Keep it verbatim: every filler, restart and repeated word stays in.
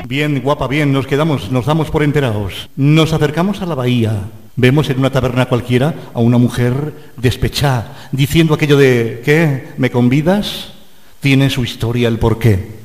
Bien, guapa, bien, nos quedamos, nos damos por enterados. Nos acercamos a la bahía. Vemos en una taberna cualquiera a una mujer despechada, diciendo aquello de, ¿qué? ¿Me convidas? Tiene su historia el porqué.